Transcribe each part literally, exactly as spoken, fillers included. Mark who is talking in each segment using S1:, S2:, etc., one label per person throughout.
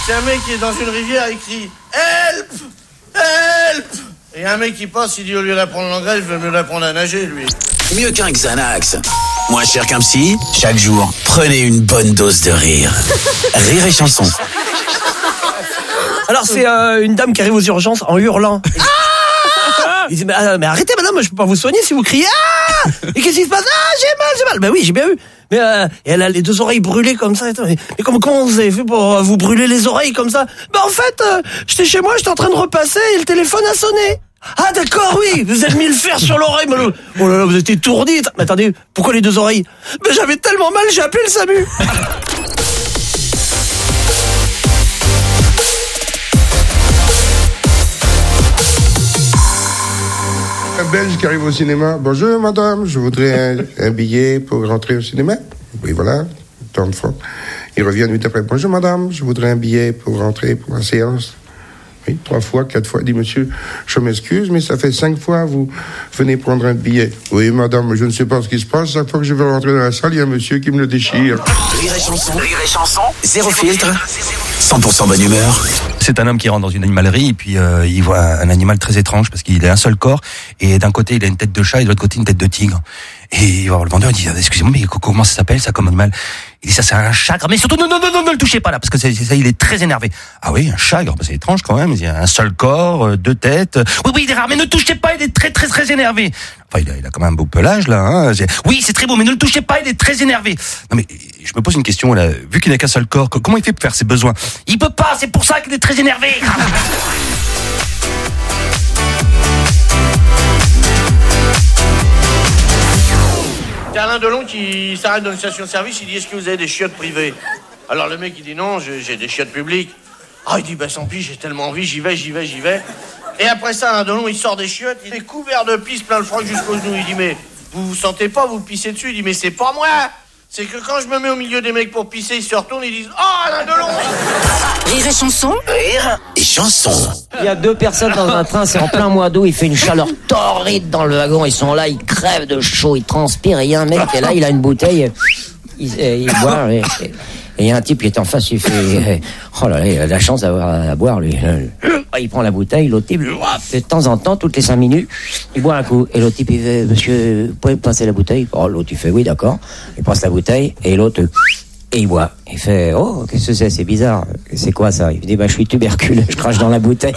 S1: C'est un mec qui est dans une rivière, il crie « Help! Help !» Et un mec qui passe, il dit au lieu d'apprendre l'anglais, il veut mieux l'apprendre à nager, lui.
S2: Mieux qu'un Xanax. Moins cher qu'un psy. Chaque jour, prenez une bonne dose de rire. Rire et chanson.
S3: Alors c'est euh, une dame qui arrive aux urgences en hurlant. Ah il dit mais, euh, mais arrêtez madame, je peux pas vous soigner si vous criez. Ah et qu'est-ce qui se passe? Ah j'ai mal, j'ai mal. Ben oui, j'ai bien vu. Mais euh, et elle a les deux oreilles brûlées comme ça. Mais, mais comment, comment vous avez fait pour euh, vous brûler les oreilles comme ça? Ben en fait, euh, j'étais chez moi, j'étais en train de repasser et le téléphone a sonné. Ah d'accord, oui, vous avez mis le fer sur l'oreille. Mais, oh là là, vous êtes étourdi. Mais attendez, pourquoi les deux oreilles? Mais j'avais tellement mal, j'ai appelé le SAMU.
S4: Un Belge qui arrive au cinéma. Bonjour madame, je voudrais un, un billet pour rentrer au cinéma. Oui voilà, tant de fois. Il revient vite après. Bonjour madame, je voudrais un billet pour rentrer pour la séance. Oui, trois fois, quatre fois. Il dit monsieur, je m'excuse, mais ça fait cinq fois vous venez prendre un billet. Oui madame, je ne sais pas ce qui se passe. Chaque fois que je veux rentrer dans la salle, il y a un monsieur qui me le déchire.
S2: Rire et chanson. Rire et chanson. Zéro filtre. cent pour cent bonne humeur.
S5: C'est un homme qui rentre dans une animalerie et puis euh, il voit un animal très étrange parce qu'il a un seul corps et d'un côté il a une tête de chat et de l'autre côté une tête de tigre. Et il va voir le vendeur, il dit excusez-moi mais comment ça s'appelle ça comme animal? Il dit ça c'est un chagre, mais surtout non non non non ne le touchez pas là parce que c'est, c'est ça il est très énervé. Ah oui un chagre, bah, c'est étrange quand même. Il a un seul corps, deux têtes. Oui oui il est rare mais ne touchez pas, il est très très très énervé. Enfin il a, il a quand même un beau pelage là. Hein. Oui c'est très beau mais ne le touchez pas, il est très énervé. Non mais je me pose une question là. Vu qu'il n'a qu'un seul corps, comment il fait pour faire ses besoins? Il peut pas, c'est pour ça qu'il est très énervé.
S1: C'est Alain Delon qui s'arrête dans une station-service, il dit « Est-ce que vous avez des chiottes privées ?» Alors le mec il dit « Non, j'ai, j'ai des chiottes publiques. » Ah il dit « Bah sans pis, j'ai tellement envie, j'y vais, j'y vais, j'y vais. » Et après ça, Alain Delon il sort des chiottes, il est couvert de pisse, plein le froc jusqu'aux genoux. Il dit « Mais vous vous sentez pas, vous pissez dessus ?» Il dit « Mais c'est pas moi. C'est que quand je me mets au milieu des mecs pour pisser, ils se retournent, ils disent « Oh Alain Delon !»
S2: Rire et chanson. Rire et chanson.
S6: Il y a deux personnes dans un train, c'est en plein mois d'août, il fait une chaleur torride dans le wagon, ils sont là, ils crèvent de chaud, ils transpirent, et il y a un mec qui est là, il a une bouteille, il, il boit, et il y a un type qui est en face, il fait, oh là là, il a de la chance d'avoir à boire, lui. Il prend la bouteille, l'autre type, de temps en temps, toutes les cinq minutes, il boit un coup, et l'autre type, il fait, monsieur, vous pouvez me passer la bouteille? Oh, l'autre, il fait, oui, d'accord, il passe la bouteille, et l'autre, et il boit. Il fait, oh, qu'est-ce que c'est? C'est bizarre. C'est quoi ça? Il dit, bah, je suis tuberculeux, je crache dans la bouteille.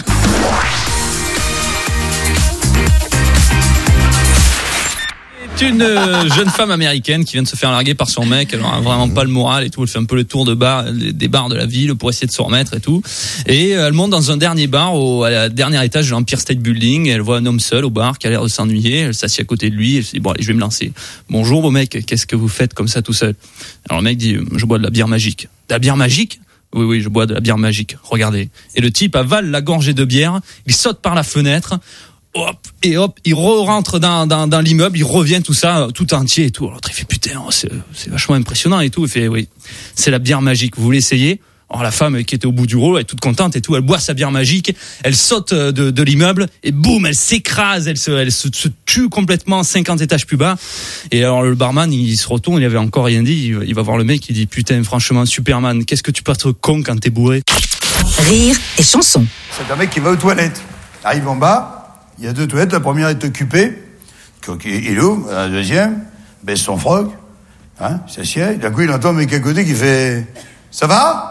S7: C'est une euh, jeune femme américaine qui vient de se faire larguer par son mec. Elle n'a vraiment pas le moral et tout. Elle fait un peu le tour de bar, des bars de la ville pour essayer de se remettre et tout. Et elle monte dans un dernier bar au à la dernier étage de l'Empire State Building. Elle voit un homme seul au bar qui a l'air de s'ennuyer. Elle s'assied à côté de lui. Elle se dit, bon, allez, je vais me lancer. Bonjour, beau mec. Qu'est-ce que vous faites comme ça tout seul? Alors le mec dit, je bois de la bière magique. De la bière magique? Oui, oui, je bois de la bière magique. Regardez. Et le type avale la gorgée de bière. Il saute par la fenêtre. Hop, et hop, il re-rentre dans, dans, dans l'immeuble, il revient tout ça, tout entier et tout. Alors l'autre il fait putain, c'est, c'est vachement impressionnant et tout. Il fait oui, c'est la bière magique, vous voulez essayer? Alors la femme qui était au bout du rouleau, elle est toute contente et tout, elle boit sa bière magique, elle saute de, de l'immeuble et boum, elle s'écrase, elle se, elle se, se tue complètement cinquante étages plus bas. Et alors le barman, il se retourne, il avait encore rien dit, il, il va voir le mec, il dit putain, franchement, Superman, qu'est-ce que tu peux être con quand t'es bourré?
S2: Rire et chanson.
S8: C'est un mec qui va aux toilettes. Il arrive en bas. Il y a deux toilettes, la première est occupée, il ouvre, la deuxième, baisse son froc, hein, il s'assied, d'un coup il entend un mec à côté qui fait « Ça va ?»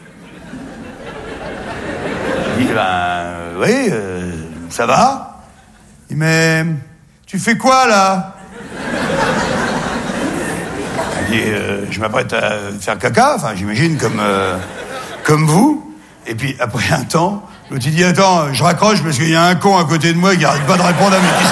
S8: Il dit « Ben, oui, euh, ça va ?» Il dit « Mais, tu fais quoi là ?» Il dit euh, « Je m'apprête à faire caca, enfin j'imagine comme, euh, comme vous. » Et puis après un temps, l'autre il dit « Attends, je raccroche parce qu'il y a un con à côté de moi qui arrête pas de répondre à mes questions. »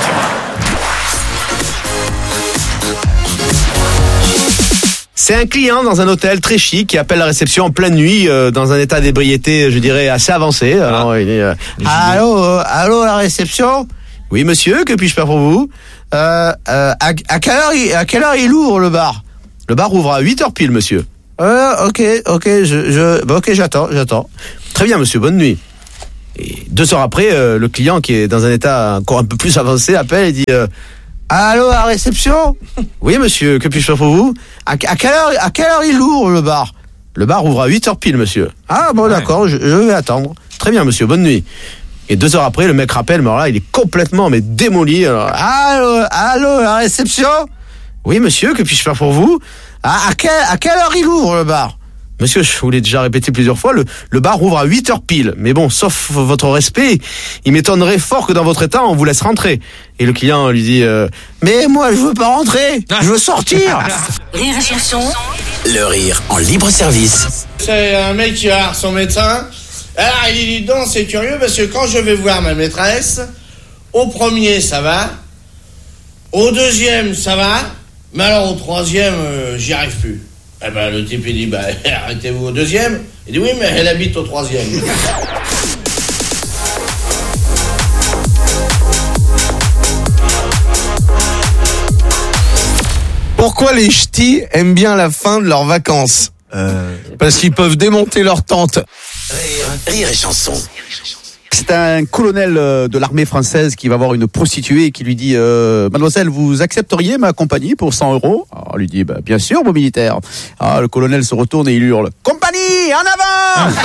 S9: C'est un client dans un hôtel très chic qui appelle la réception en pleine nuit euh, dans un état d'ébriété, je dirais, assez avancé. Alors, ah. il dit, euh, allô, euh, allô, la réception? Oui, monsieur, que puis-je faire pour vous? euh, euh, à, à, quelle heure il, à quelle heure il ouvre le bar? Le bar ouvre à huit heures pile, monsieur. Euh, ok, ok, je, je, bah, ok, j'attends, j'attends. Très bien, monsieur, bonne nuit. Et deux heures après, euh, le client qui est dans un état encore un peu plus avancé appelle et dit euh, allô, à la réception? Oui, monsieur, que puis-je faire pour vous? à, à quelle heure, à quelle heure il ouvre le bar? Le bar ouvre à huit heures pile, monsieur. Ah bon, ouais. D'accord, je, je vais attendre. Très bien, monsieur, bonne nuit. Et deux heures après, le mec rappelle, mais alors là, il est complètement mais démoli. Alors, allô, allô, la réception ? Oui, monsieur, que puis-je faire pour vous ? à, à, quelle, à quelle heure il ouvre, le bar ? Monsieur, je vous l'ai déjà répété plusieurs fois, le, le bar ouvre à huit heures pile. Mais bon, sauf votre respect, il m'étonnerait fort que dans votre état, on vous laisse rentrer. Et le client lui dit euh, mais moi, je veux pas rentrer, je veux sortir.
S2: Rire et chanson. Le rire en libre service.
S1: C'est un mec qui va voir son médecin. Alors, il dit, donc, c'est curieux parce que quand je vais voir ma maîtresse, au premier, ça va. Au deuxième, ça va. Mais alors, au troisième, euh, j'y arrive plus. Eh ben, le type, il dit, bah, arrêtez-vous au deuxième. Il dit, oui, mais elle habite au troisième.
S10: Pourquoi les ch'tis aiment bien la fin de leurs vacances ? Euh... Parce qu'ils peuvent démonter leur tente.
S2: Rire, rire et chanson.
S11: C'est un colonel de l'armée française qui va voir une prostituée et qui lui dit euh, mademoiselle, vous accepteriez ma compagnie pour cent euros ? Alors, elle lui dit bah, bien sûr, mon militaire. Ah, le colonel se retourne et il hurle compagnie, en avant.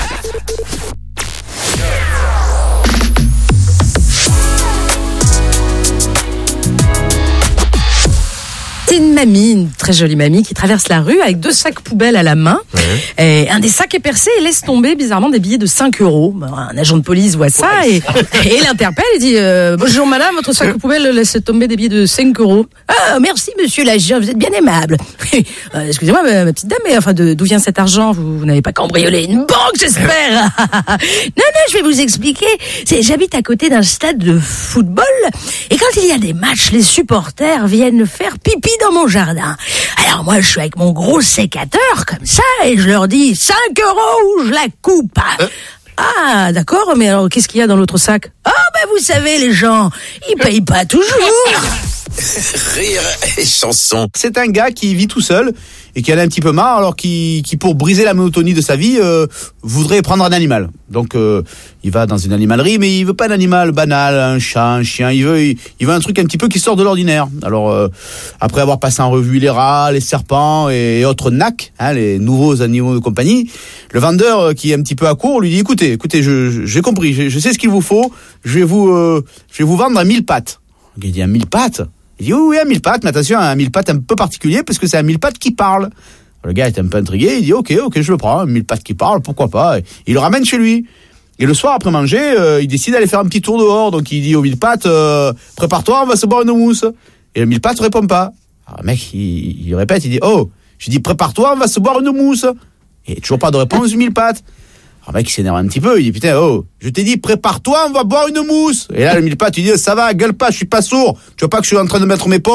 S12: C'est une mamie, une très jolie mamie qui traverse la rue avec deux sacs poubelles à la main. Ouais. Et un des sacs est percé et laisse tomber bizarrement des billets de cinq euros. Un agent de police voit ça ouais. et, et l'interpelle et dit euh, bonjour madame, votre sac poubelle laisse tomber des billets de cinq euros. Ah merci monsieur l'agent, vous êtes bien aimable. euh, excusez-moi ma, ma petite dame, mais enfin de, d'où vient cet argent ? Vous, vous n'avez pas cambriolé une banque, j'espère. Non non, je vais vous expliquer. C'est, j'habite à côté d'un stade de football et quand il y a des matchs, les supporters viennent faire pipi dans mon jardin. Alors moi je suis avec mon gros sécateur comme ça et je leur dis cinq euros ou je la coupe. Euh. Ah d'accord, mais alors qu'est-ce qu'il y a dans l'autre sac ? Ah ben vous savez les gens, ils payent pas toujours.
S2: Rire et chanson.
S11: C'est un gars qui vit tout seul et qui en a un petit peu marre, alors qui, qui pour briser la monotonie de sa vie, euh, voudrait prendre un animal. Donc euh, il va dans une animalerie, mais il veut pas un animal banal, un chat, un chien. Il veut, il, il veut un truc un petit peu qui sort de l'ordinaire. Alors euh, après avoir passé en revue les rats, les serpents et autres nacs, hein, les nouveaux animaux de compagnie, le vendeur qui est un petit peu à court lui dit écoutez, écoutez, je, je, j'ai compris, je, je sais ce qu'il vous faut. Je vais vous, euh, je vais vous vendre un mille pattes. Il dit un mille pattes. Il dit oui, oui, un mille pattes, mais attention, un mille pattes un peu particulier parce que c'est un mille pattes qui parle. Le gars est un peu intrigué, il dit ok, ok, je le prends, un mille pattes qui parle, pourquoi pas. Et il le ramène chez lui. Et le soir, après manger, euh, il décide d'aller faire un petit tour dehors. Donc il dit au mille pattes, euh, prépare-toi, on va se boire une mousse. Et le mille pattes répond pas. Alors le mec, il, il répète, il dit oh, je dis prépare-toi, on va se boire une mousse. Et toujours pas de réponse du mille pattes. Alors le mec, il s'énerve un petit peu, il dit putain, oh, je t'ai dit prépare-toi, on va boire une mousse. Et là, le mille pattes, il dit ça va, gueule pas, je suis pas sourd. Tu vois pas que je suis en train de mettre mes pompes ?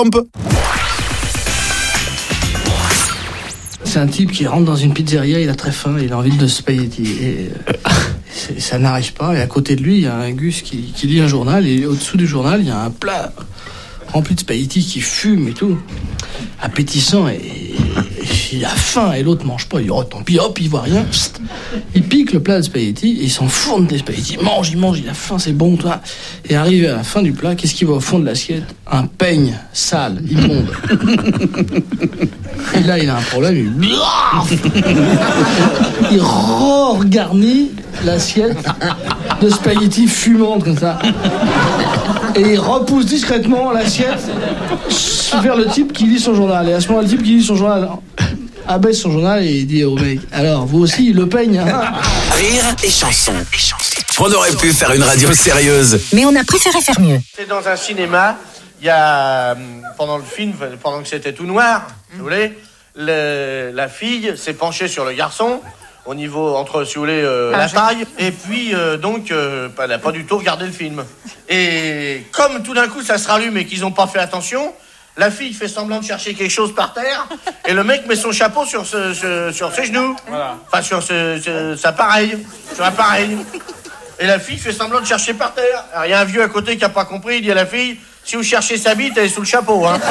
S13: C'est un type qui rentre dans une pizzeria, il a très faim, il a envie de spaghetti. Et euh, ça n'arrive pas. Et à côté de lui, il y a un Gus qui, qui lit un journal. Et au-dessous du journal, il y a un plat rempli de spaghetti qui fume et tout. Appétissant. Et, et il a faim. Et l'autre mange pas. Il dit oh, tant pis, hop, il voit rien. Psst. Il pique le plat de spaghetti et il s'enfourne des spaghettis. Il mange, il mange, il a faim, c'est bon, toi. Et arrivé à la fin du plat, qu'est-ce qu'il va au fond de l'assiette ? Un peigne sale, immonde. Et là, il a un problème, il, il re-regarnit l'assiette de spaghettis fumantes comme ça. Et il repousse discrètement l'assiette vers le type qui lit son journal. Et à ce moment-là, le type qui lit son journal abaisse son journal et il dit au mec, alors, vous aussi, le peigne, hein ?
S2: Rire et chanson. On aurait pu faire une radio sérieuse.
S14: Mais on a préféré faire mieux.
S1: C'est dans un cinéma, il y a, pendant le film, pendant que c'était tout noir, si vous voulez, le, la fille s'est penchée sur le garçon, au niveau, entre, si vous voulez, euh, ah, la taille, et puis, euh, donc, euh, elle n'a pas du tout regardé le film. Et comme tout d'un coup, ça se rallume et qu'ils n'ont pas fait attention, la fille fait semblant de chercher quelque chose par terre, et le mec met son chapeau sur, ce, ce, sur ses genoux, voilà. Enfin, sur ce, ce, sa pareille, sur un pareil. Et la fille fait semblant de chercher par terre. Alors, il y a un vieux à côté qui n'a pas compris, il dit à la fille, si vous cherchez sa bite, elle est sous le chapeau, hein.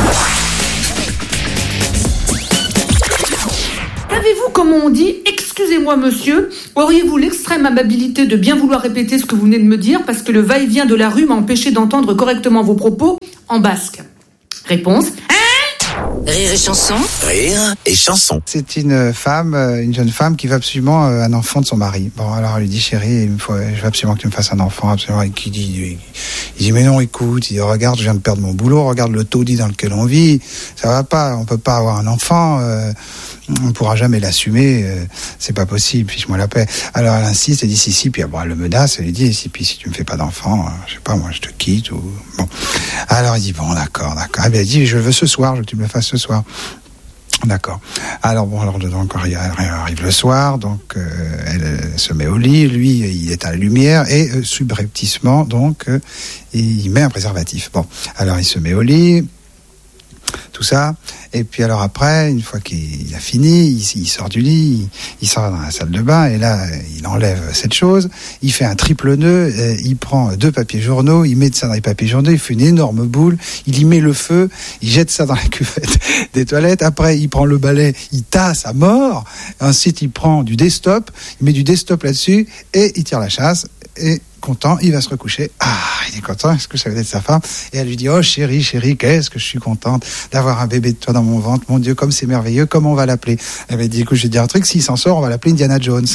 S15: Avez-vous, comme on dit, excusez-moi monsieur, auriez-vous l'extrême amabilité de bien vouloir répéter ce que vous venez de me dire parce que le va-et-vient de la rue m'a empêché d'entendre correctement vos propos en basque. Réponse. Hein ?
S2: Rire et chanson. Rire et chanson.
S14: C'est une femme, une jeune femme qui veut absolument un enfant de son mari. Bon, alors elle lui dit, chérie, il me faut, je veux absolument que tu me fasses un enfant, absolument. Et qui dit, il dit, mais non, écoute, il dit, regarde, je viens de perdre mon boulot, regarde le taudis dans lequel on vit, ça va pas, on peut pas avoir un enfant, euh, on pourra jamais l'assumer, euh, c'est pas possible, fiche-moi la paix. Alors elle insiste, elle dit, si, si, puis bon, elle le menace, elle lui dit, si, puis si tu me fais pas d'enfant, euh, je sais pas, moi, je te quitte, ou, bon. Alors il dit, bon, d'accord, d'accord. Elle dit, je veux ce soir, je veux que tu me le fasses ce soir. D'accord. Alors bon, alors donc arrive le soir, donc euh, elle, elle se met au lit, lui il est à la lumière et euh, subrepticement donc euh, il met un préservatif. Bon, alors il se met au lit, tout ça, et puis alors après, une fois qu'il a fini, il, il sort du lit, il, il sort dans la salle de bain et là il enlève cette chose, il fait un triple nœud, euh, il prend deux papiers journaux, il met ça dans les papiers journaux, il fait une énorme boule, il y met le feu, il jette ça dans la cuvette des toilettes, après il prend le balai, il tasse à mort, ensuite il prend du desktop, il met du desktop là-dessus et il tire la chasse et content, il va se recoucher. Ah, il est content, est-ce que ça veut être sa femme? Et elle lui dit, oh chérie, chérie, qu'est-ce que je suis contente d'avoir un bébé de toi dans mon ventre, mon Dieu, comme c'est merveilleux, comment on va l'appeler? Elle m'a dit, écoute, je vais te dire un truc, s'il s'en sort, on va l'appeler Indiana Jones.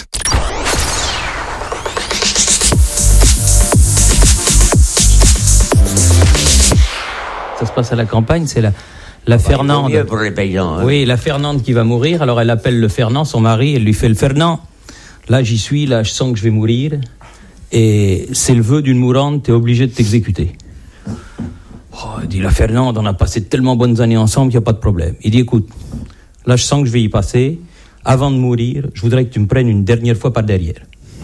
S16: Ça se passe à la campagne, c'est la, la Fernande.
S17: Mieux pour les paysans, hein.
S16: Oui, la Fernande qui va mourir, alors elle appelle le Fernand, son mari, elle lui fait le Fernand. Là, j'y suis, là, je sens que je vais mourir. Et c'est le vœu d'une mourante, t'es obligé de t'exécuter. Oh, il dit, la Fernande, on a passé tellement bonnes années ensemble qu'il n'y a pas de problème. Il dit, écoute, là je sens que je vais y passer. Avant de mourir, je voudrais que tu me prennes une dernière fois par derrière.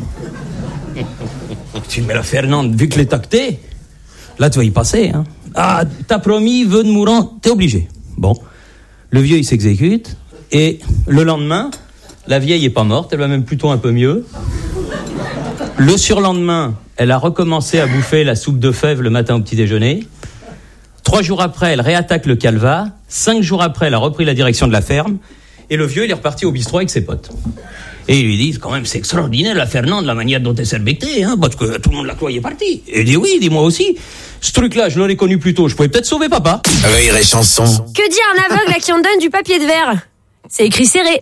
S16: Tu dis, mais la Fernande, vu que l'est tacté, là tu vas y passer. Hein. Ah, t'as promis, vœu de mourante, t'es obligé. Bon, le vieux il s'exécute, et le lendemain, la vieille est pas morte, elle va même plutôt un peu mieux. Le surlendemain, elle a recommencé à bouffer la soupe de fèves le matin au petit déjeuner. Trois jours après, elle réattaque le calva. Cinq jours après, elle a repris la direction de la ferme. Et le vieux, il est reparti au bistrot avec ses potes. Et ils lui disent, quand même, c'est extraordinaire, la Fernande, la manière dont elle s'est rebectée, hein, parce que tout le monde la croyait partie. Et il dit, oui, il dit, moi aussi. Ce truc-là, je l'aurais connu plus tôt, je pouvais peut-être sauver papa.
S2: Rire et chanson.
S18: Que dit un aveugle à qui on donne du papier de verre? C'est écrit serré.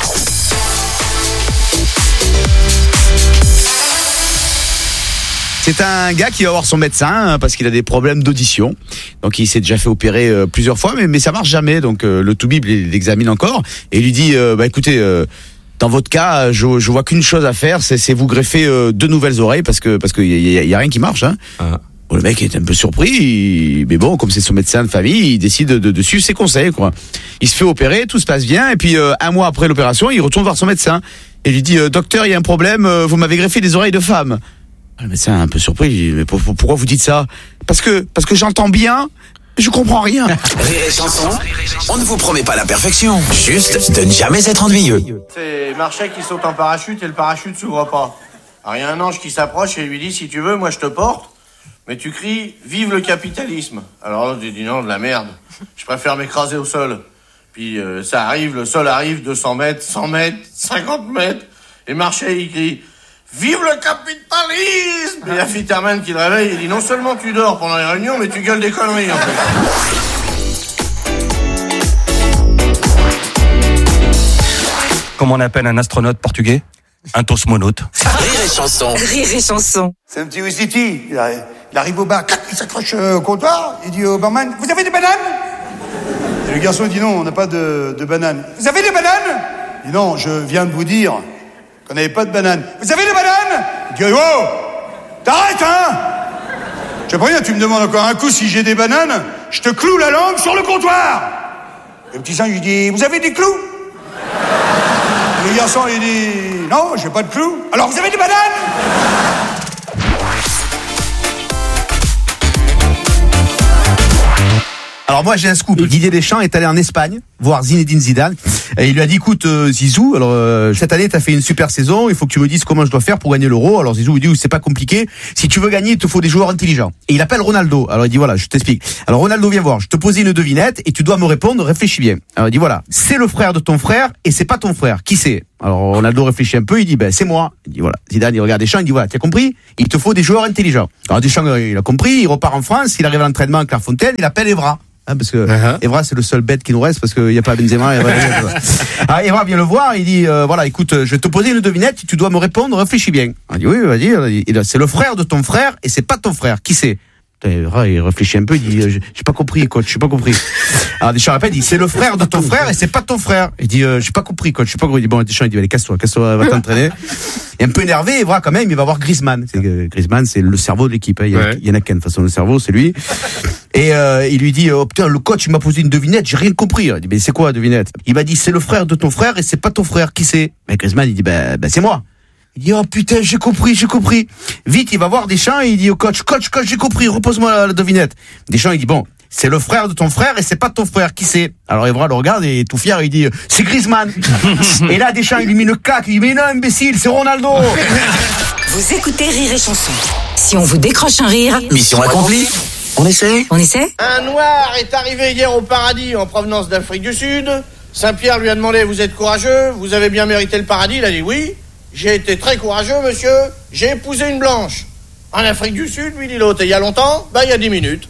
S11: C'est un gars qui va voir son médecin parce qu'il a des problèmes d'audition. Donc il s'est déjà fait opérer euh, plusieurs fois, mais, mais ça marche jamais. Donc euh, le toubib l'examine encore et lui dit euh, bah écoutez, euh, dans votre cas, je, je vois qu'une chose à faire, c'est, c'est vous greffer euh, deux nouvelles oreilles parce que parce qu'il y, y, y a rien qui marche. Hein. Ah. Bon, le mec est un peu surpris, il, mais bon, comme c'est son médecin de famille, il décide de, de, de suivre ses conseils, quoi. Il se fait opérer, tout se passe bien, et puis euh, un mois après l'opération, il retourne voir son médecin et lui dit euh, docteur, il y a un problème, euh, vous m'avez greffé des oreilles de femme. Le médecin est un peu surpris, il dit, mais pourquoi vous dites ça? Parce que parce que j'entends bien, je comprends rien.
S2: Rire et chanson, on ne vous promet pas la perfection, juste de ne jamais être ennuyeux.
S1: C'est Marchais qui saute en parachute et le parachute s'ouvre pas. Alors il y a un ange qui s'approche et lui dit, si tu veux, moi je te porte, mais tu cries, vive le capitalisme. Alors l'autre dit, non, de la merde, je préfère m'écraser au sol. Puis euh, ça arrive, le sol arrive, deux cents mètres, cent mètres, cinquante mètres, et Marchais il crie, vive le capitalisme! Et la fille Terman qui le réveille, il dit, non seulement tu dors pendant les réunions, mais tu gueules des conneries, en fait.
S5: Comment on appelle un astronaute portugais? Un tosmonaute.
S2: Rire et chanson.
S18: Rire et chanson.
S8: C'est un petit Wistiti. Il arrive, il arrive au bar, clac, il s'accroche au comptoir, il dit au barman, vous avez des bananes? Et le garçon dit, non, on n'a pas de, de bananes. Vous avez des bananes? Il dit, non, je viens de vous dire qu'on n'avait pas de bananes. Vous avez des bananes? Il dit, oh, t'arrêtes, hein? Je sais pas rien, tu me demandes encore un coup si j'ai des bananes, je te cloue la langue sur le comptoir. Et le petit singe, il dit, vous avez des clous? Et le garçon, il dit, non, j'ai pas de clous. Alors, vous avez des bananes?
S11: Alors moi j'ai un scoop. Didier Deschamps est allé en Espagne voir Zinedine Zidane et il lui a dit écoute euh, Zizou, alors euh, cette année t'as fait une super saison, il faut que tu me dises comment je dois faire pour gagner l'Euro. Alors Zizou il dit c'est pas compliqué, si tu veux gagner il te faut des joueurs intelligents. Et il appelle Ronaldo. Alors il dit voilà je t'explique. Alors Ronaldo viens voir, je te posais une devinette et tu dois me répondre, réfléchis bien. Alors il dit voilà c'est le frère de ton frère et c'est pas ton frère, qui c'est? Alors Ronaldo réfléchit un peu, il dit ben c'est moi. Il dit voilà Zidane il regarde Deschamps, il dit voilà t'as compris, il te faut des joueurs intelligents. Alors Deschamps il a compris, il repart en France, il arrive à l'entraînement à Clairefontaine, il appelle Evra. Hein, parce que uh-huh. Evra c'est le seul bête qui nous reste parce qu'il n'y a pas Benzema. Evra, ah, Evra vient le voir, il dit euh, voilà, écoute, je vais te poser une devinette, tu dois me répondre, réfléchis bien. Il dit oui, vas-y. Il dit, c'est le frère de ton frère et c'est pas ton frère. Qui c'est? Evra, il réfléchit un peu, il dit j'ai pas compris, coach, j'ai pas compris. Alors Deschamps répète, il dit c'est le frère de ton frère et c'est pas ton frère. Il dit euh, j'ai pas compris, coach, j'ai pas compris. Il dit bon, Deschamps, il dit allez, casse-toi, casse-toi, va t'entraîner. Et un peu énervé, Evra quand même, il va voir Griezmann. C'est, euh, Griezmann, c'est le cerveau de l'équipe. Hein. Il y en ouais. a, a qu'un de toute façon, le cerveau, c'est lui. Et euh, il lui dit oh putain, le coach il m'a posé une devinette, j'ai rien compris. Il dit mais c'est quoi la devinette? Il m'a dit c'est le frère de ton frère et c'est pas ton frère. Qui c'est? Mais Griezmann il dit ben ben c'est moi. Il dit oh putain, j'ai compris, j'ai compris. Vite, il va voir Deschamps et il dit au coach, coach, coach, j'ai compris, repose-moi la, la devinette. Deschamps il dit bon, c'est le frère de ton frère et c'est pas ton frère. Qui c'est? Alors Evra le regarde et tout fier, il dit c'est Griezmann. Et là Deschamps il lui met une claque, il dit mais non imbécile, c'est Ronaldo.
S17: Vous écoutez Rire et Chanson. Si on vous décroche un rire,
S2: mission accomplie. On essaie?
S17: On essaie?
S1: Un noir est arrivé hier au paradis en provenance d'Afrique du Sud. Saint-Pierre lui a demandé vous êtes courageux, vous avez bien mérité le paradis. Il a dit oui. J'ai été très courageux, monsieur. J'ai épousé une blanche. En Afrique du Sud, lui dit l'autre. Et il y a longtemps? Bah, il y a dix minutes.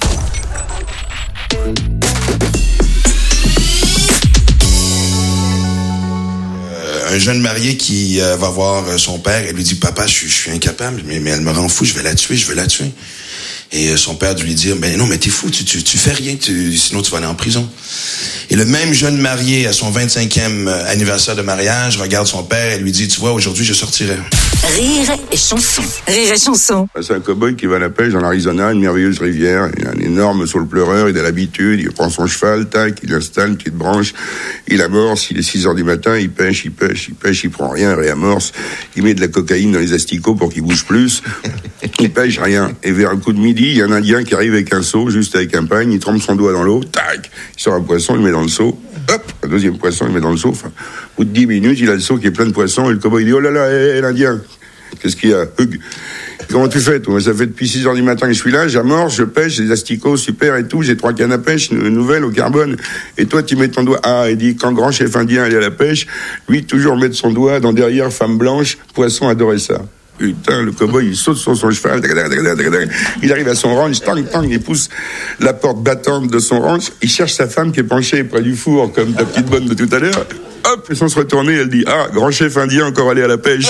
S19: Euh, un jeune marié qui euh, va voir son père et lui dit, papa, je, je suis incapable, mais, mais elle me rend fou, je vais la tuer, je vais la tuer. Et euh, son père de lui dire, ben non, mais t'es fou, tu, tu, tu fais rien, tu, sinon tu vas aller en prison. Et le même jeune marié, à son vingt-cinquième anniversaire de mariage, regarde son père et lui dit, tu vois, aujourd'hui, je sortirai.
S17: Rire et Chanson. Rire et Chanson.
S4: C'est un cow-boy qui va à la pêche dans l'Arizona, une merveilleuse rivière. Il a un énorme saule pleureur, il a l'habitude, il prend son cheval, tac, il installe une petite branche, il amorce, il est six heures du matin, il pêche, il pêche, il pêche, il prend rien, il réamorce, il met de la cocaïne dans les asticots pour qu'il bouge plus, il pêche rien. Et vers un coup de midi, il y a un Indien qui arrive avec un seau, juste avec un pagne, il trempe son doigt dans l'eau, tac, il sort un poisson, il le met dans le seau, hop, un deuxième poisson, il le met dans le seau, enfin, au bout de dix minutes, il a le seau qui est plein de poissons, et le cow-boy dit, oh là là, hé, hé, l'Indien, qu'est-ce qu'il y a? Hug. Comment tu fais, toi? Ça fait depuis six heures du matin que je suis là, j'amorce, je pêche, j'ai des asticots, super et tout, j'ai trois cannes à pêche, nouvelles au carbone, et toi, tu mets ton doigt, ah, il dit, quand grand chef indien allait à la pêche, lui, toujours mettre son doigt dans derrière femme blanche, poisson adorait ça. Putain, le cow-boy, il saute sur son cheval, il arrive à son ranch, tang, tang, il pousse la porte battante de son ranch, il cherche sa femme qui est penchée près du four, comme ta petite bonne de tout à l'heure, hop, et sans se retourner, elle dit, ah, grand chef indien encore allé à la pêche.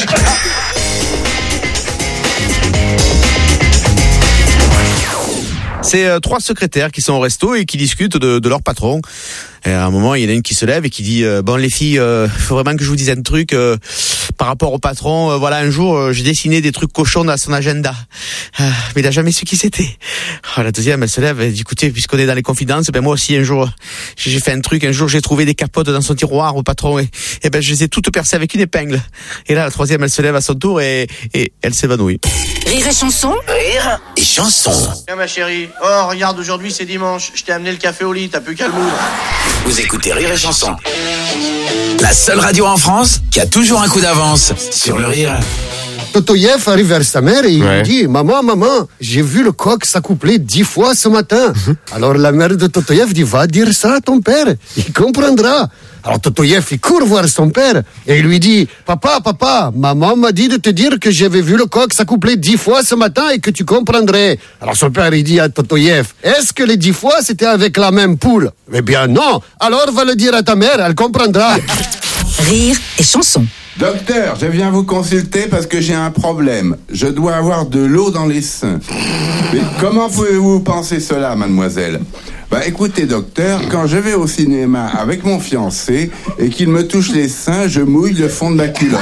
S11: C'est euh, trois secrétaires qui sont au resto et qui discutent de, de leur patron. Et à un moment, il y en a une qui se lève et qui dit euh, bon les filles, euh, faut vraiment que je vous dise un truc euh, par rapport au patron. Euh, voilà, un jour, euh, j'ai dessiné des trucs cochons dans son agenda, euh, mais il a jamais su qui c'était. Oh, la deuxième, elle se lève et dit écoutez, puisqu'on est dans les confidences, ben moi aussi un jour, j'ai fait un truc. Un jour, j'ai trouvé des capotes dans son tiroir au patron et, et ben je les ai toutes percées avec une épingle. Et là, la troisième, elle se lève à son tour et, et elle s'évanouit.
S17: Rire et Chanson.
S2: Rire et Chanson.
S1: Tiens ma chérie, oh regarde, aujourd'hui c'est dimanche, je t'ai amené le café au lit, t'as plus qu'à le moudre.
S2: Vous écoutez Rire et Chanson. La seule radio en France qui a toujours un coup d'avance sur le rire.
S20: Totoyev arrive vers sa mère et il ouais. lui dit « Maman, maman, j'ai vu le coq s'accoupler dix fois ce matin. » Alors la mère de Totoyev dit « Va dire ça à ton père, il comprendra. » Alors Totoyev, il court voir son père et il lui dit « Papa, papa, maman m'a dit de te dire que j'avais vu le coq s'accoupler dix fois ce matin et que tu comprendrais. » Alors son père, il dit à Totoyev « Est-ce que les dix fois, c'était avec la même poule ?»« Eh bien non, alors va le dire à ta mère, elle comprendra. »
S17: Rire et Chanson.
S21: Docteur, je viens vous consulter parce que j'ai un problème. Je dois avoir de l'eau dans les seins. Mais comment pouvez-vous penser cela, mademoiselle? Bah écoutez, docteur, quand je vais au cinéma avec mon fiancé et qu'il me touche les seins, je mouille le fond de ma culotte.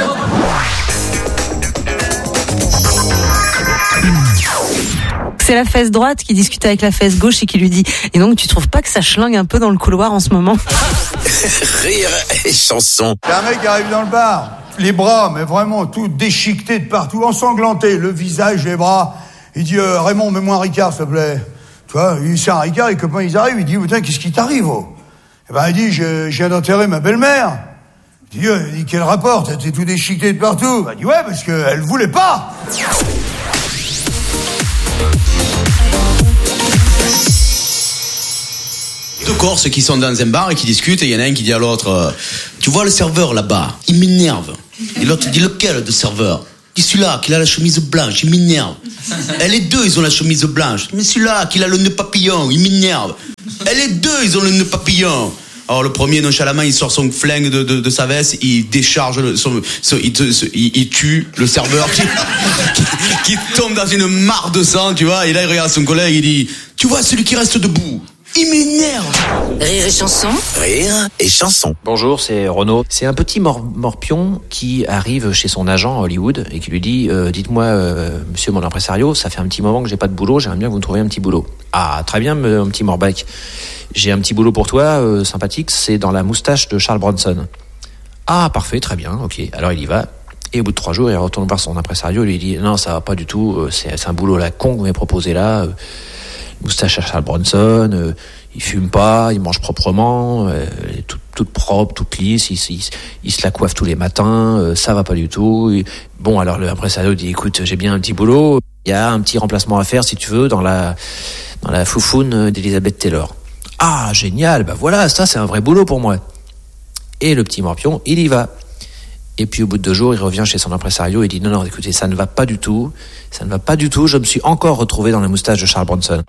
S22: C'est la fesse droite qui discute avec la fesse gauche et qui lui dit « Et donc, tu trouves pas que ça schlingue un peu dans le couloir en ce moment ?»
S2: Rire et Chanson.
S8: Il y a un mec qui arrive dans le bar, les bras, mais vraiment tout déchiqueté de partout, ensanglanté, le visage, les bras. Il dit euh, « Raymond, mets-moi un Ricard, s'il te plaît. » Tu vois, il sert un Ricard, les copains, ils arrivent, il dit « Putain, qu'est-ce qui t'arrive, oh ?» Eh ben, il dit « Je viens d'enterrer ma belle-mère. » Il dit, euh, il dit « Quel rapport? T'es tout déchiqueté de partout. » Il dit « Ouais, parce qu'elle voulait pas. »
S9: Deux Corses qui sont dans un bar et qui discutent et il y en a un qui dit à l'autre euh, tu vois le serveur là-bas, il m'énerve. Et l'autre dit lequel de serveur? Il dit celui-là qui a la chemise blanche, il m'énerve. Et les deux ils ont la chemise blanche, mais celui-là qui a le nœud papillon, il m'énerve.
S3: Et les deux, ils ont le nœud papillon. Alors le premier, nonchalamment, il sort son flingue de, de, de sa veste, il décharge, le, son, son, il, te, il, il tue le serveur qui, qui, qui tombe dans une mare de sang, tu vois. Et là, il regarde son collègue, il dit, tu vois, celui qui reste debout, il m'énerve.
S17: Rire et chanson.
S2: Rire et chanson.
S6: Bonjour, c'est Renaud. C'est un petit mor- morpion qui arrive chez son agent à Hollywood et qui lui dit euh, dites-moi, euh, monsieur mon impresario, ça fait un petit moment que j'ai pas de boulot, j'aimerais bien que vous me trouviez un petit boulot. Ah, très bien, mon petit morbac. J'ai un petit boulot pour toi, euh, sympathique, c'est dans la moustache de Charles Bronson. Ah, parfait, très bien, ok. Alors il y va. Et au bout de trois jours, il retourne voir son impresario et lui dit non, ça va pas du tout, euh, c'est, c'est un boulot là con que vous m'avez proposé là. Euh, moustache à Charles Bronson, euh, il fume pas, il mange proprement, euh, toute, toute propre, toute lisse, il, il, il se la coiffe tous les matins, euh, ça va pas du tout. Et, bon, alors le impresario dit écoute, j'ai bien un petit boulot, il y a un petit remplacement à faire si tu veux dans la dans la foufoune d'Elizabeth Taylor. Ah génial, bah voilà, ça c'est un vrai boulot pour moi. Et le petit morpion, il y va. Et puis au bout de deux jours, il revient chez son impresario et dit non, non, écoutez, ça ne va pas du tout, ça ne va pas du tout, je me suis encore retrouvé dans la moustache de Charles Bronson.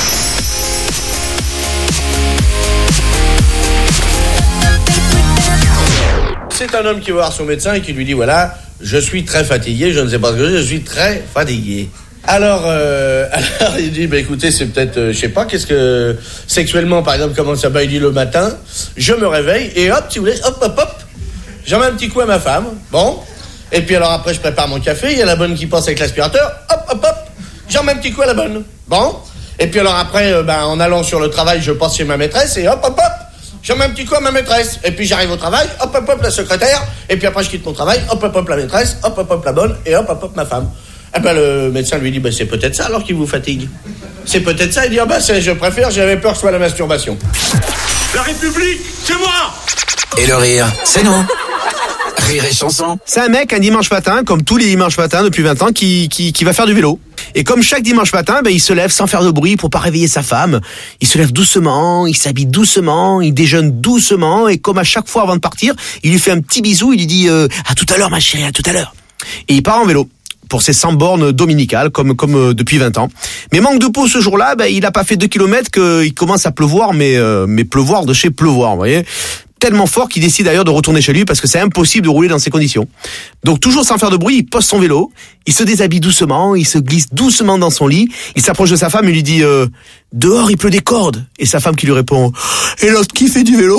S1: C'est un homme qui va voir son médecin et qui lui dit voilà, je suis très fatigué, je ne sais pas ce que je, je suis très fatigué. Alors, euh, alors il dit bah écoutez, c'est peut-être, euh, je sais pas, qu'est-ce que sexuellement par exemple, comment ça va? Il dit le matin, je me réveille et hop, si vous voulez, hop, hop, hop. J'en mets un petit coup à ma femme, bon. Et puis alors après, je prépare mon café, il y a la bonne qui passe avec l'aspirateur, hop, hop, hop. J'en mets un petit coup à la bonne, bon. Et puis alors après, euh, ben, en allant sur le travail, je passe chez ma maîtresse et hop, hop, hop. J'en mets un petit coup à ma maîtresse. Et puis j'arrive au travail, hop, hop, hop, la secrétaire. Et puis après, je quitte mon travail, hop, hop, hop, la maîtresse, hop, hop, hop, la bonne, et hop, hop, hop, ma femme. Eh ben le médecin lui dit, ben c'est peut-être ça alors qui vous fatigue. C'est peut-être ça. Il dit, ah ben c'est, je préfère, j'avais peur que ce soit la masturbation.
S2: La République, c'est moi. Et le rire, c'est nous. Rire et chanson.
S9: C'est un mec un dimanche matin, comme tous les dimanches matins depuis vingt ans, qui, qui, qui va faire du vélo. Et comme chaque dimanche matin, ben, il se lève sans faire de bruit pour pas réveiller sa femme. Il se lève doucement, il s'habille doucement, il déjeune doucement, et comme à chaque fois avant de partir, il lui fait un petit bisou, il lui dit euh, à tout à l'heure ma chérie, à tout à l'heure. Et il part en vélo pour ses cent bornes dominicales, comme comme euh, depuis vingt ans. Mais manque de peau ce jour-là, ben, il a pas fait deux kilomètres qu'il commence à pleuvoir, mais euh, mais pleuvoir de chez pleuvoir, vous voyez. Tellement fort qu'il décide d'ailleurs de retourner chez lui parce que c'est impossible de rouler dans ces conditions. Donc toujours sans faire de bruit, il pose son vélo, il se déshabille doucement, il se glisse doucement dans son lit, il s'approche de sa femme et lui dit euh, « Dehors il pleut des cordes !» Et sa femme qui lui répond « Et l'autre qui fait du vélo ?»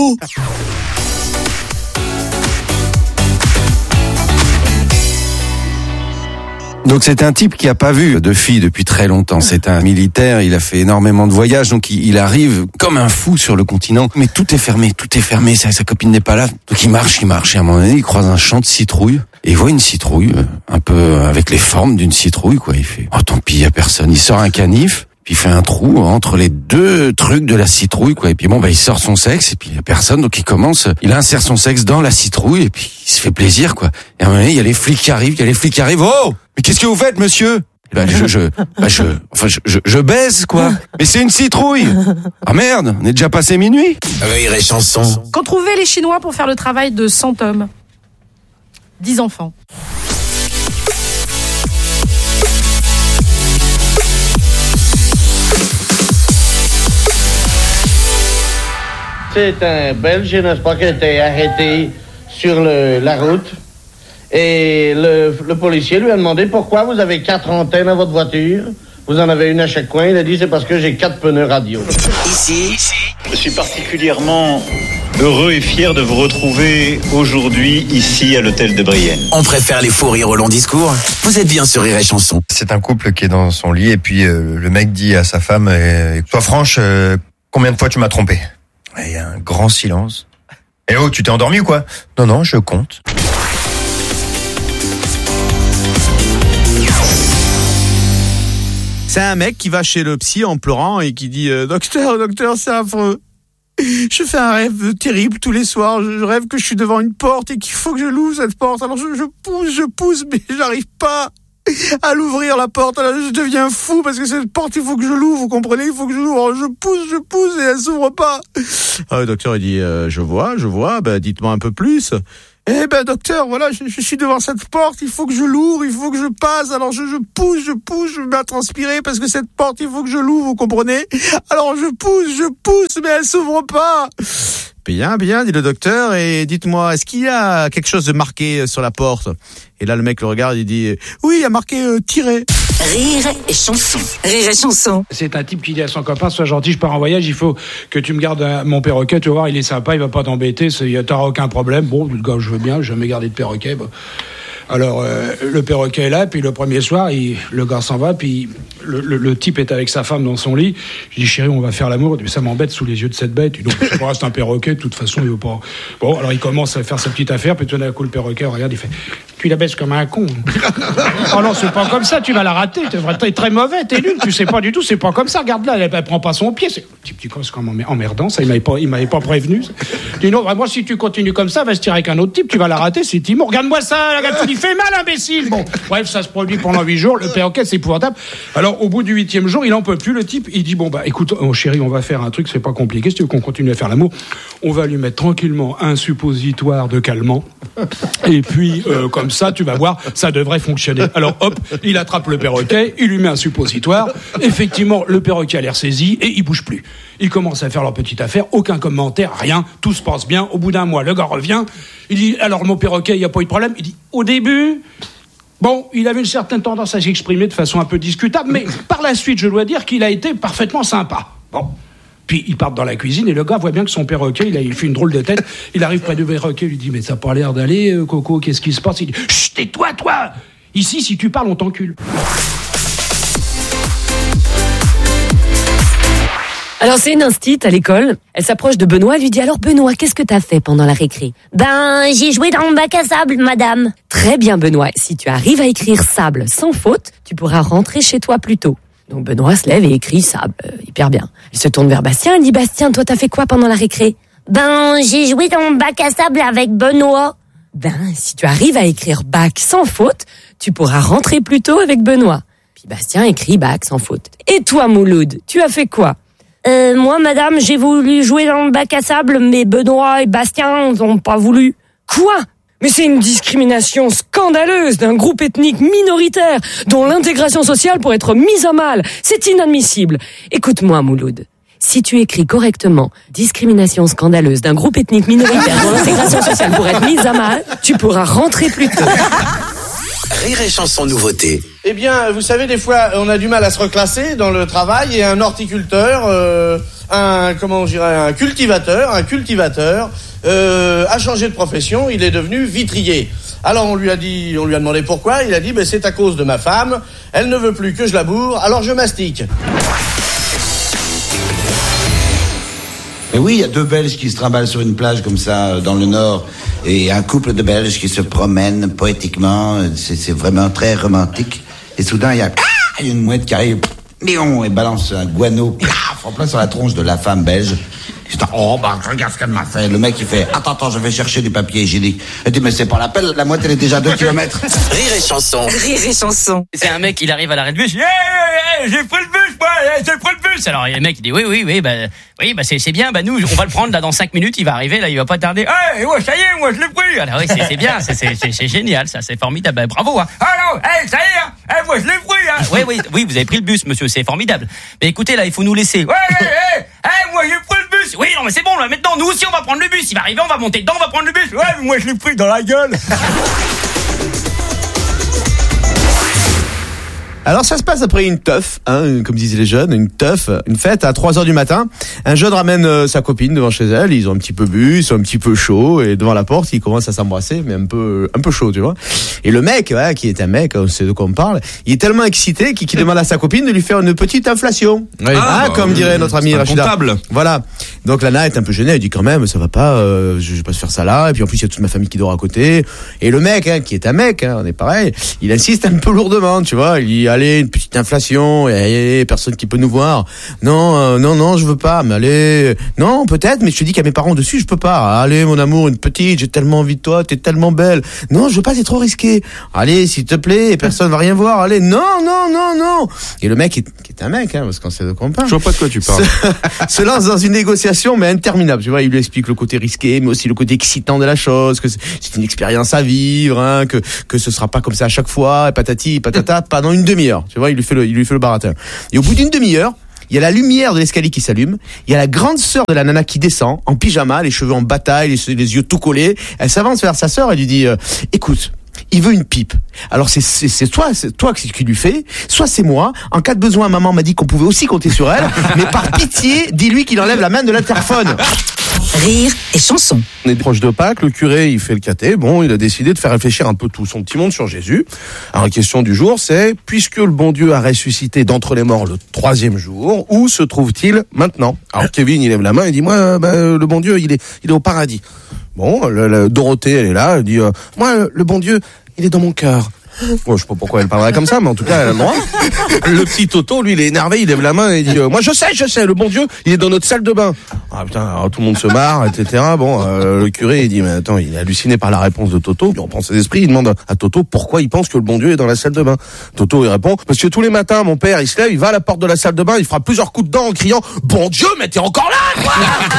S5: Donc c'est un type qui a pas vu de fille depuis très longtemps. C'est un militaire, il a fait énormément de voyages, donc il, il arrive comme un fou sur le continent. Mais tout est fermé, tout est fermé, sa, sa copine n'est pas là. Donc il marche, il marche, et à un moment donné, il croise un champ de citrouilles, et il voit une citrouille, un peu avec les formes d'une citrouille, quoi. Il fait, oh tant pis, il y a personne. Il sort un canif, puis il fait un trou entre les deux trucs de la citrouille, quoi. Et puis bon, bah, il sort son sexe, et puis il y a personne, donc il commence, il insère son sexe dans la citrouille, et puis il se fait plaisir, quoi. Et à un moment donné, il y a les flics qui arrivent, il y a les flics qui arrivent, oh! Mais qu'est-ce que vous faites, monsieur? Ben, je, je, ben, je, enfin, je, je, je baise, quoi. Mais c'est une citrouille. Ah merde, on est déjà passé minuit.
S2: Rire et chanson.
S12: Qu'ont trouvé les Chinois pour faire le travail de cent hommes? dix enfants.
S1: C'est un Belge, n'est-ce pas, qui a été arrêté sur le, la route. Et le, le policier lui a demandé pourquoi vous avez quatre antennes à votre voiture. Vous en avez une à chaque coin. Il a dit c'est parce que j'ai quatre pneus radio.
S2: Ici,
S23: je suis particulièrement heureux et fier de vous retrouver aujourd'hui ici à l'hôtel de Brienne.
S2: On préfère les faux rires au long discours. Vous êtes bien sur Rire et chanson.
S24: C'est un couple qui est dans son lit et puis euh, le mec dit à sa femme euh, sois franche, euh, combien de fois tu m'as trompé? Et il y a un grand silence. Eh oh, tu t'es endormi ou quoi? Non, non, je compte.
S11: C'est un mec qui va chez le psy en pleurant et qui dit euh, « Docteur, docteur, c'est affreux. Je fais un rêve terrible tous les soirs. Je rêve que je suis devant une porte et qu'il faut que je l'ouvre cette porte. Alors je, je pousse, je pousse, mais j'arrive pas à l'ouvrir la porte. Alors je deviens fou parce que cette porte, il faut que je l'ouvre. Vous comprenez? Il faut que je l'ouvre. Alors je pousse, je pousse et elle s'ouvre pas. » Ah, le docteur il dit euh, « Je vois, je vois. Ben dites-moi un peu plus. » Eh ben docteur, voilà, je, je suis devant cette porte, il faut que je l'ouvre, il faut que je passe, alors je, je pousse, je pousse, je me mets à transpirer parce que cette porte, il faut que je l'ouvre, vous comprenez? Alors je pousse, je pousse, mais elle s'ouvre pas. Bien, bien, dit le docteur, et dites-moi, est-ce qu'il y a quelque chose de marqué sur la porte? Et là, le mec le regarde, il dit, oui, il y a marqué euh, tiré.
S17: Rire et chanson. Rire et chanson.
S7: C'est un type qui dit à son copain, sois gentil, je pars en voyage, il faut que tu me gardes euh, mon perroquet, tu vas voir, il est sympa, il va pas t'embêter, t'auras aucun problème. Bon, le gars, je veux bien, j'ai jamais gardé de perroquet. Bon. Alors, euh, le perroquet est là, puis le premier soir, il, le gars s'en va, puis le, le, le type est avec sa femme dans son lit. Je dis, chérie, on va faire l'amour. Ça m'embête sous les yeux de cette bête. Donc, je reste un perroquet, de toute façon, il veut pas. Bon, alors il commence à faire sa petite affaire, puis tout d'un coup, le perroquet, regarde, il fait, tu la baisses comme un con. Oh non, c'est pas comme ça, tu vas la rater. T'es, t'es très mauvais, t'es nul, tu sais pas du tout, c'est pas comme ça. Regarde là, elle, elle prend pas son pied. C'est un petit petit c'est comme emmerdant, ça, il m'avait pas, il m'avait pas prévenu. Dis non, moi, si tu continues comme ça, va se tirer avec un autre type, tu vas la rater, c'est Timo. Regarde-moi ça, la il fait mal, imbécile. Bon, bref, ça se produit pendant huit jours, le perroquet, c'est épouvantable. Alors, au bout du huitième jour, il en peut plus, le type, il dit, bon, bah, écoute, oh, chérie, on va faire un truc, c'est pas compliqué, si tu veux qu'on continue à faire l'amour, on va lui mettre tranquillement un suppositoire de calmant, et puis, euh, comme ça, tu vas voir, ça devrait fonctionner. Alors, hop, il attrape le perroquet, il lui met un suppositoire, effectivement, le perroquet a l'air saisi, et il bouge plus. Ils commencent à faire leur petite affaire, aucun commentaire, rien, tout se passe bien. Au bout d'un mois, le gars revient, il dit, alors mon perroquet, il n'y a pas eu de problème. Il dit, au début, bon, il avait une certaine tendance à s'exprimer de façon un peu discutable, mais par la suite, je dois dire qu'il a été parfaitement sympa. Bon. Puis ils partent dans la cuisine et le gars voit bien que son perroquet, il, a, il fait une drôle de tête. Il arrive près du perroquet, il lui dit, mais ça n'a pas l'air d'aller, euh, Coco, qu'est-ce qui se passe? Il dit, chut, tais-toi, toi! Ici, si tu parles, on t'encule.
S18: Alors c'est une instite à l'école, elle s'approche de Benoît et lui dit, alors Benoît, qu'est-ce que t'as fait pendant la récré?
S10: Ben, j'ai joué dans le bac à sable, madame.
S18: Très bien Benoît, si tu arrives à écrire sable sans faute, tu pourras rentrer chez toi plus tôt. Donc Benoît se lève et écrit sable, euh, hyper bien. Il se tourne vers Bastien et dit, Bastien, toi t'as fait quoi pendant la récré?
S10: Ben, j'ai joué dans le bac à sable avec Benoît.
S18: Ben, si tu arrives à écrire bac sans faute, tu pourras rentrer plus tôt avec Benoît. Puis Bastien écrit bac sans faute. Et toi Mouloud, tu as fait quoi?
S10: Euh, moi, madame, j'ai voulu jouer dans le bac à sable, mais Benoît et Bastien n'ont pas voulu.
S18: Quoi? Mais c'est une discrimination scandaleuse d'un groupe ethnique minoritaire dont l'intégration sociale pourrait être mise à mal. C'est inadmissible. Écoute-moi, Mouloud. Si tu écris correctement « discrimination scandaleuse d'un groupe ethnique minoritaire dont l'intégration sociale pourrait être mise à mal », tu pourras rentrer plus tôt.
S2: Rire et chanson nouveauté.
S1: Eh bien, vous savez, des fois, on a du mal à se reclasser dans le travail et un horticulteur, euh, un, comment je dirais, un cultivateur, un cultivateur, euh, a changé de profession, il est devenu vitrier. Alors on lui a dit, on lui a demandé pourquoi, il a dit, ben c'est à cause de ma femme, elle ne veut plus que je laboure, alors je mastique.
S13: Mais oui, il y a deux Belges qui se trimballent sur une plage comme ça, dans le Nord, et un couple de Belges qui se promènent poétiquement, c'est, c'est vraiment très romantique. Et soudain, il y a ah, une mouette qui arrive, mion, et balance un guano, plaf, en plein sur la tronche de la femme belge. Je dis, oh, bah, regarde ce qu'elle m'a fait. Le mec, il fait, attends, attends, je vais chercher du papier hygiénique. Il dit, mais c'est pas la peine, la mouette, elle est déjà à deux kilomètres.
S2: Rire et chanson.
S22: Rire et chanson.
S15: C'est un mec, il arrive à l'arrêt de bus, hey, hey, hey, j'ai pris le bus, moi, j'ai pris le bus. Alors, il y a le mec, il dit, oui, oui, oui, bah, oui, bah, c'est, c'est bien, bah, nous, on va le prendre, là, dans cinq minutes, il va arriver, là, il va pas tarder. Hey, ouais, ça y est, moi, je l'ai pris. Alors, oui, c'est, c'est bien, c'est, c'est, c'est, c'est génial, ça, c'est formidable, bah, bravo, hein. Ah non, hey, ça y est, hein. Hey, moi, je l'ai pris, hein. Oui, oui, oui, vous avez pris le bus, monsieur, c'est formidable. Mais écoutez, là, il faut nous laisser. Ouais, hey, hey, hey, moi, j'ai pris le bus. Oui, non, mais c'est bon, là, maintenant, nous aussi, on va prendre le bus. Il va arriver, on va monter dedans, on va prendre le bus. Ouais, mais moi, je l'ai pris dans la gueule.
S11: Alors ça se passe après une teuf, hein, comme disaient les jeunes, une teuf, une fête à trois heures du matin. Un jeune ramène euh, sa copine devant chez elle, ils ont un petit peu bu, ils sont un petit peu chauds, et devant la porte, ils commencent à s'embrasser, mais un peu un peu chaud, tu vois. Et le mec, ouais, qui est un mec, on sait de quoi on parle, il est tellement excité qu'il, qu'il demande à sa copine de lui faire une petite inflation. Oui. Ah, hein, bah, comme dirait notre ami Rachida. Comptable. Voilà. Donc Lana est un peu gênée, elle dit quand même, ça va pas, euh, je vais pas se faire ça là, et puis en plus il y a toute ma famille qui dort à côté. Et le mec, hein, qui est un mec, hein, on est pareil, il insiste un peu lourdement, tu vois, il dit, allez, une petite inflation, et, et personne qui peut nous voir. Non, euh, non, non, je veux pas, mais allez, non, peut-être, mais je te dis qu'il y a mes parents dessus, je peux pas. Allez, mon amour, une petite, j'ai tellement envie de toi, t'es tellement belle. Non, je veux pas, c'est trop risqué. Allez, s'il te plaît, personne va rien voir, allez, non, non, non, non. Et le mec, qui est, qui est un mec, hein, parce qu'on sait de quoi on parle.
S24: Je vois pas de quoi tu parles.
S11: Se, se lance dans une négociation négociation, mais interminable. Tu vois, il lui explique le côté risqué, mais aussi le côté excitant de la chose, que c'est une expérience à vivre, hein, que que ce sera pas comme ça à chaque fois, et patati, et patata, pendant une demi-heure. Tu vois, il lui fait le, il lui fait le baratin. Et au bout d'une demi-heure, il y a la lumière de l'escalier qui s'allume, il y a la grande sœur de la nana qui descend, en pyjama, les cheveux en bataille, les, les yeux tout collés. Elle s'avance vers sa sœur et lui dit, euh, écoute, il veut une pipe. Alors c'est c'est c'est toi c'est toi qui lui fait, soit c'est moi. En cas de besoin, maman m'a dit qu'on pouvait aussi compter sur elle, mais par pitié, dis-lui qu'il enlève la main de l'interphone.
S17: Rire et chanson.
S4: On est proche de Pâques, le curé il fait le caté, bon il a décidé de faire réfléchir un peu tout son petit monde sur Jésus. Alors la question du jour c'est, puisque le bon Dieu a ressuscité d'entre les morts le troisième jour, où se trouve-t-il maintenant? Alors Kevin il lève la main et dit, moi bah, le bon Dieu il est, il est au paradis. Bon, le, le, Dorothée elle est là, elle dit, euh, moi le bon Dieu il est dans mon cœur. Bon, je sais pas pourquoi elle parlerait comme ça, mais en tout cas, elle a le droit. Le petit Toto, lui, il est énervé, il lève la main et il dit, euh, moi, je sais, je sais, le bon Dieu, il est dans notre salle de bain. Ah, putain, alors, tout le monde se marre, et cetera. Bon, euh, le curé, il dit, mais attends, il est halluciné par la réponse de Toto. Puis on prend ses esprits, il demande à Toto pourquoi il pense que le bon Dieu est dans la salle de bain. Toto, il répond, parce que tous les matins, mon père, il se lève, il va à la porte de la salle de bain, il fera plusieurs coups de dents en criant, bon Dieu, mais t'es encore là, quoi!